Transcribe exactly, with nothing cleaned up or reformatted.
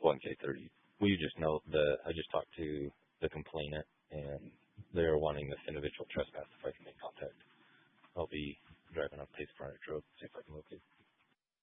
one K thirty. We just know the, I just talked to the complainant, and they're wanting this individual trespass if I can make contact. I'll be driving up Pace Frontage Road, see if I can locate.